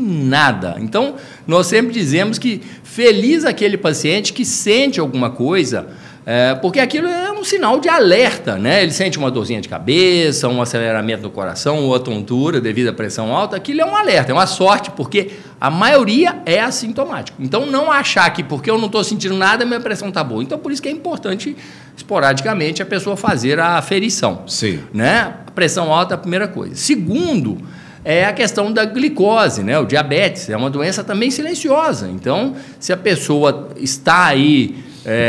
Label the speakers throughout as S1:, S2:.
S1: nada. Então, nós sempre dizemos que feliz aquele paciente que sente alguma coisa, porque aquilo é um sinal de alerta, né? Ele sente uma dorzinha de cabeça, um aceleramento do coração, ou a tontura devido à pressão alta, aquilo é um alerta, é uma sorte, porque a maioria é assintomático. Então, não achar que porque eu não estou sentindo nada, minha pressão está boa. Então, por isso que é importante, esporadicamente, a pessoa fazer a aferição.
S2: Sim.
S1: Né? A pressão alta é a primeira coisa. Segundo, é a questão da glicose, né? O diabetes é uma doença também silenciosa. Então, se a pessoa está aí,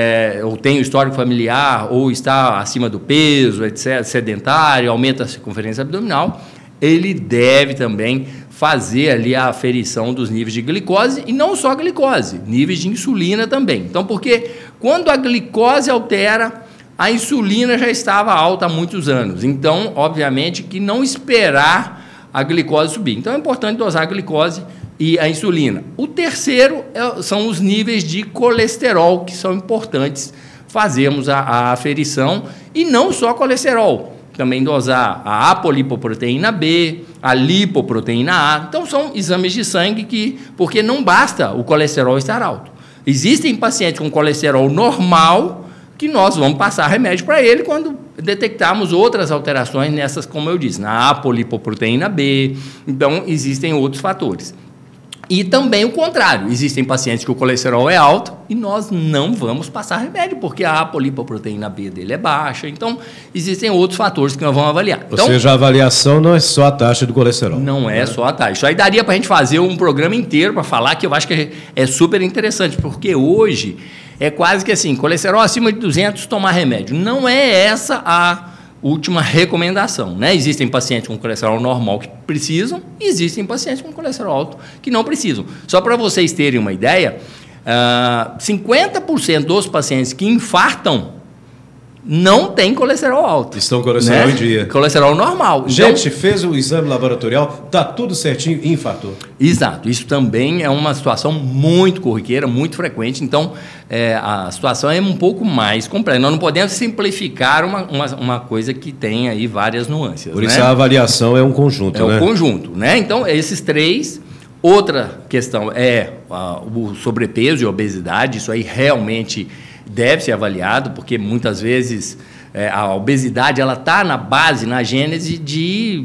S1: ou tem o histórico familiar, ou está acima do peso, etc., sedentário, aumenta a circunferência abdominal, ele deve também fazer ali a aferição dos níveis de glicose, e não só glicose, níveis de insulina também. Então, porque quando a glicose altera, a insulina já estava alta há muitos anos. Então, obviamente, que não esperar a glicose subir. Então, é importante dosar a glicose e a insulina. O terceiro são os níveis de colesterol, que são importantes fazermos a aferição, e não só colesterol, também dosar a apolipoproteína B, a lipoproteína A. Então, são exames de sangue porque não basta o colesterol estar alto. Existem pacientes com colesterol normal que nós vamos passar remédio para ele quando detectarmos outras alterações nessas, como eu disse, na apolipoproteína B. Então, existem outros fatores. E também o contrário, existem pacientes que o colesterol é alto e nós não vamos passar remédio, porque a apolipoproteína B dele é baixa. Então, existem outros fatores que nós vamos avaliar.
S2: Ou seja, a avaliação não é só a taxa do colesterol.
S1: Não é só a taxa. Isso aí daria para a gente fazer um programa inteiro para falar, que eu acho que é super interessante, porque hoje é quase que assim, colesterol acima de 200, tomar remédio. Não é essa a última recomendação, né? Existem pacientes com colesterol normal que precisam, e existem pacientes com colesterol alto que não precisam. Só para vocês terem uma ideia, 50% dos pacientes que infartam não tem colesterol alto.
S2: Estão com colesterol, né, em dia.
S1: Colesterol normal.
S2: Gente, então, fez o exame laboratorial, está tudo certinho e infartou.
S1: Exato. Isso também é uma situação muito corriqueira, muito frequente. Então, a situação é um pouco mais complexa. Nós não podemos simplificar uma coisa que tem aí várias nuances.
S2: Por isso, né, a avaliação é um conjunto, né?
S1: É um conjunto, né? Então, esses três. Outra questão é o sobrepeso e a obesidade. Isso aí realmente deve ser avaliado, porque muitas vezes a obesidade está na base, na gênese de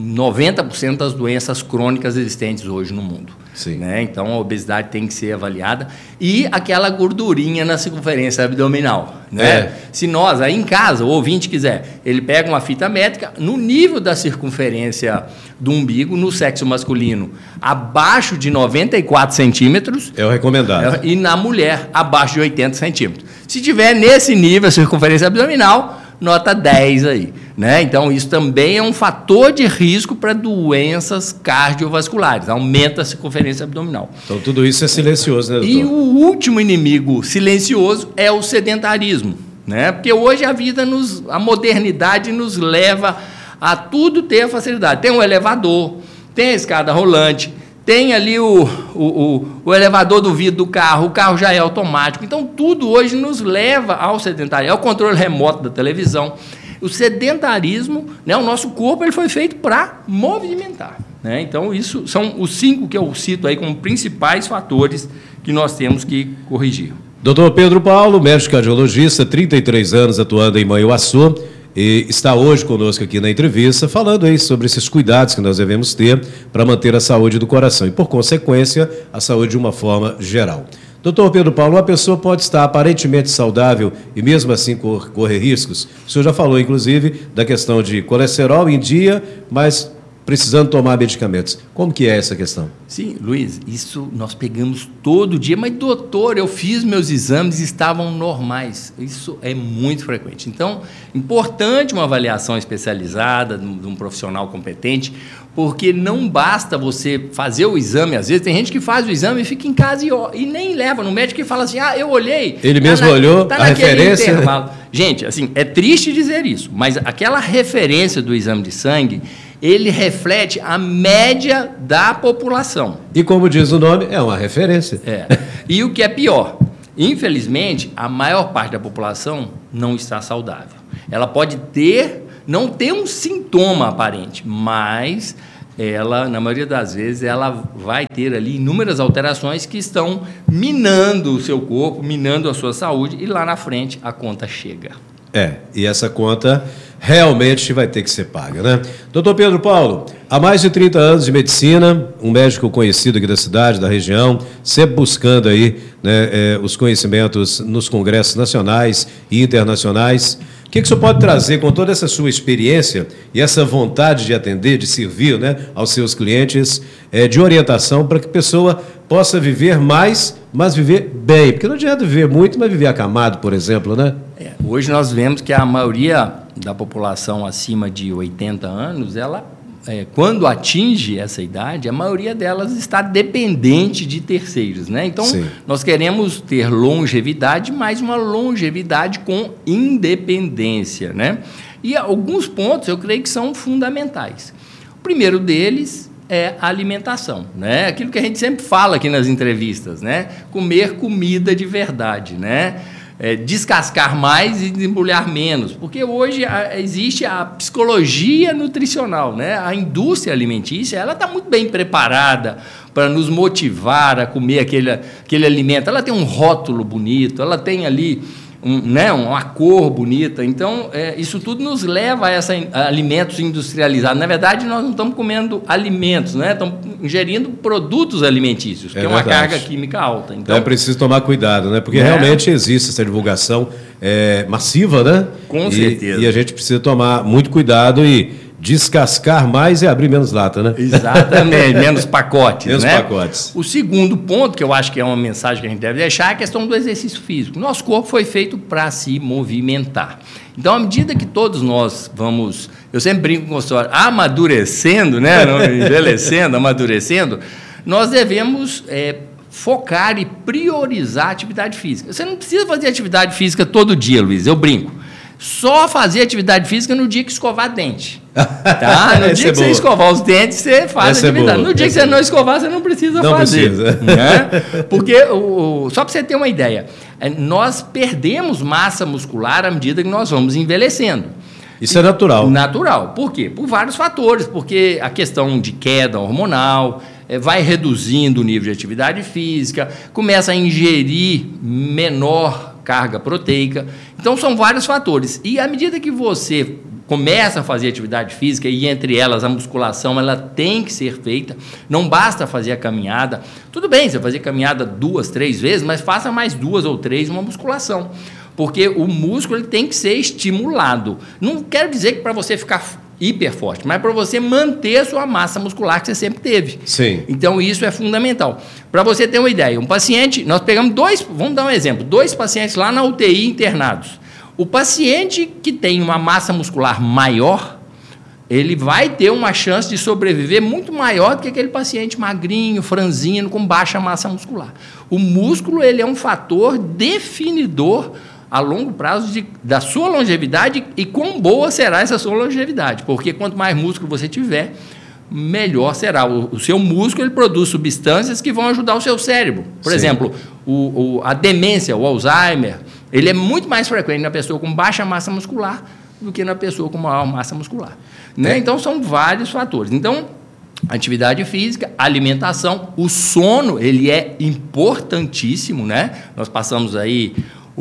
S1: 90% das doenças crônicas existentes hoje no mundo.
S2: Sim.
S1: Né? Então, a obesidade tem que ser avaliada. E aquela gordurinha na circunferência abdominal. Né? Se nós, aí em casa, o ouvinte quiser, ele pega uma fita métrica, no nível da circunferência do umbigo, no sexo masculino, abaixo de 94 centímetros.
S2: É o recomendado.
S1: E na mulher, abaixo de 80 centímetros. Se tiver nesse nível a circunferência abdominal, nota 10 aí, né? Então, isso também é um fator de risco para doenças cardiovasculares, aumenta a circunferência abdominal.
S2: Então, tudo isso é silencioso, né, doutor?
S1: E o último inimigo silencioso é o sedentarismo, né? Porque hoje a modernidade nos leva a tudo ter a facilidade. Tem um elevador, tem a escada rolante, tem ali o elevador do vidro do carro, o carro já é automático. Então, tudo hoje nos leva ao sedentarismo. É o controle remoto da televisão. O sedentarismo, né, o nosso corpo ele foi feito para movimentar. Né? Então, isso são os 5 que eu cito aí como principais fatores que nós temos que corrigir.
S2: Doutor Pedro Paulo, médico cardiologista, 33 anos, atuando em Manhuaçu, e está hoje conosco aqui na entrevista, falando aí sobre esses cuidados que nós devemos ter para manter a saúde do coração e, por consequência, a saúde de uma forma geral. Doutor Pedro Paulo, uma pessoa pode estar aparentemente saudável e mesmo assim correr riscos? O senhor já falou, inclusive, da questão de colesterol em dia, mas precisando tomar medicamentos. Como que é essa questão?
S1: Sim, Luiz, isso nós pegamos todo dia, mas doutor, eu fiz meus exames e estavam normais. Isso é muito frequente. Então, importante uma avaliação especializada de um profissional competente, porque não basta você fazer o exame, às vezes tem gente que faz o exame e fica em casa e nem leva no médico e fala assim, eu olhei.
S2: Ele mesmo olhou a referência.
S1: Intervalo. Gente, assim, é triste dizer isso, mas aquela referência do exame de sangue, ele reflete a média da população.
S2: E como diz o nome, é uma referência.
S1: E o que é pior, infelizmente, a maior parte da população não está saudável. Ela pode não ter um sintoma aparente, mas ela, na maioria das vezes, ela vai ter ali inúmeras alterações que estão minando o seu corpo, minando a sua saúde, e lá na frente a conta chega.
S2: E essa conta realmente vai ter que ser paga, né? Doutor Pedro Paulo, há mais de 30 anos de medicina, um médico conhecido aqui da cidade, da região, sempre buscando aí, né, os conhecimentos nos congressos nacionais e internacionais. O que o senhor pode trazer com toda essa sua experiência e essa vontade de atender, de servir, né, aos seus clientes, de orientação para que a pessoa possa viver mais, mas viver bem? Porque não adianta viver muito, mas viver acamado, por exemplo, né?
S1: Hoje nós vemos que a maioria da população acima de 80 anos, ela, quando atinge essa idade, a maioria delas está dependente de terceiros, né? Então, sim, nós queremos ter longevidade, mas uma longevidade com independência, né? E alguns pontos eu creio que são fundamentais. O primeiro deles é a alimentação, né? Aquilo que a gente sempre fala aqui nas entrevistas, né? Comer comida de verdade, né? Descascar mais e desembrulhar menos, porque hoje existe a psicologia nutricional, né? A indústria alimentícia, ela está muito bem preparada para nos motivar a comer aquele alimento. Ela tem um rótulo bonito, ela tem ali uma cor bonita. Então, isso tudo nos leva a alimentos industrializados. Na verdade, nós não estamos comendo alimentos, né? Estamos ingerindo produtos alimentícios, que é uma carga química alta. Então,
S2: é preciso tomar cuidado, né? Porque realmente existe essa divulgação massiva, né?
S1: Com certeza.
S2: E a gente precisa tomar muito cuidado e descascar mais e abrir menos lata, né?
S1: Exatamente, menos pacotes,
S2: menos
S1: né?
S2: pacotes.
S1: O segundo ponto, que eu acho que é uma mensagem que a gente deve deixar, é a questão do exercício físico. Nosso corpo foi feito para se movimentar. Então, à medida que todos nós vamos, eu sempre brinco com o senhor, amadurecendo, né? Não envelhecendo, amadurecendo, nós devemos focar e priorizar a atividade física. Você não precisa fazer atividade física todo dia, Luiz, eu brinco. Só fazer atividade física no dia que escovar dente. Tá? No dia que você escovar os dentes, você faz atividade. No dia que você não escovar, você não precisa fazer. Né? Porque, só para você ter uma ideia, nós perdemos massa muscular à medida que nós vamos envelhecendo.
S2: Isso é natural.
S1: Natural. Por quê? Por vários fatores. Porque a questão de queda hormonal vai reduzindo o nível de atividade física, começa a ingerir menor carga proteica. Então, são vários fatores. E à medida que você começa a fazer atividade física, e entre elas a musculação, ela tem que ser feita, não basta fazer a caminhada. Tudo bem, você fazer caminhada 2, 3 vezes, mas faça mais 2 ou 3 uma musculação. Porque o músculo ele tem que ser estimulado. Não quero dizer que para você ficar hiper forte, mas para você manter a sua massa muscular que você sempre teve.
S2: Sim.
S1: Então, isso é fundamental. Para você ter uma ideia, um paciente, nós pegamos vamos dar um exemplo, 2 pacientes lá na UTI internados. O paciente que tem uma massa muscular maior, ele vai ter uma chance de sobreviver muito maior do que aquele paciente magrinho, franzino, com baixa massa muscular. O músculo, ele é um fator definidor a longo prazo da sua longevidade e quão boa será essa sua longevidade, porque quanto mais músculo você tiver, melhor será. O seu músculo ele produz substâncias que vão ajudar o seu cérebro. Por exemplo, a demência, o Alzheimer, ele é muito mais frequente na pessoa com baixa massa muscular do que na pessoa com maior massa muscular. Né? Então, são vários fatores. Então, atividade física, alimentação, o sono, ele é importantíssimo, né? Nós passamos aí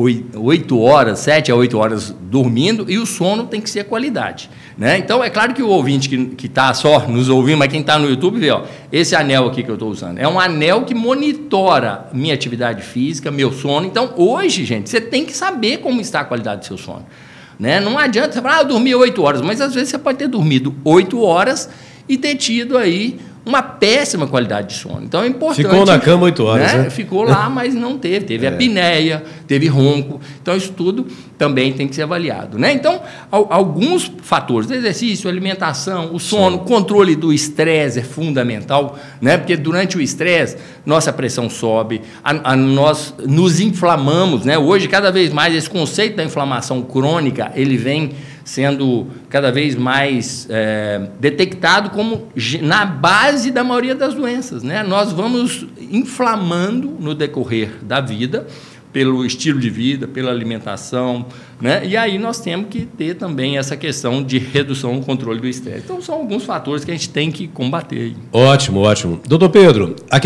S1: 8 horas, 7 a 8 horas dormindo, e o sono tem que ser qualidade, né? Então, é claro que o ouvinte que está só nos ouvindo, mas quem está no YouTube vê, esse anel aqui que eu estou usando, é um anel que monitora minha atividade física, meu sono. Então, hoje, gente, você tem que saber como está a qualidade do seu sono, né? Não adianta você falar, eu dormi 8 horas, mas às vezes você pode ter dormido 8 horas e ter tido aí uma péssima qualidade de sono. Então, é importante...
S2: Ficou na cama 8 horas, né?
S1: Ficou lá, mas não teve. Teve apneia, teve ronco. Então, isso tudo também tem que ser avaliado, né? Então, alguns fatores, exercício, alimentação, o sono, controle do estresse é fundamental, né? Porque durante o estresse, nossa pressão sobe, nós nos inflamamos, né? Hoje, cada vez mais, esse conceito da inflamação crônica, ele vem sendo cada vez mais detectado como na base da maioria das doenças, né? Nós vamos inflamando no decorrer da vida, pelo estilo de vida, pela alimentação, né? E aí nós temos que ter também essa questão de redução no controle do estresse. Então, são alguns fatores que a gente tem que combater.
S2: Ótimo, ótimo. Doutor Pedro,